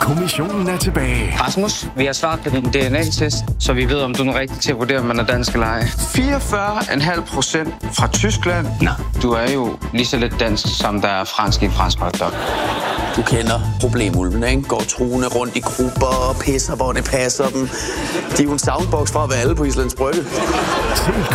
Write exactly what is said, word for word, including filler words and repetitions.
Kommissionen er tilbage. Rasmus, vi har svaret på din D N A-test, så vi ved, om du er den rigtige til at vurdere, om man er dansk eller ej. fireogfyrre komma fem procent fra Tyskland. Nå, du er jo lige så lidt dansk, som der er fransk i en fransk hotdog. Du kender problemulvene, ikke? Går truende rundt i grupper og pisser, hvor det passer dem. De er jo en soundbox fra at være alle på Islands Brygge.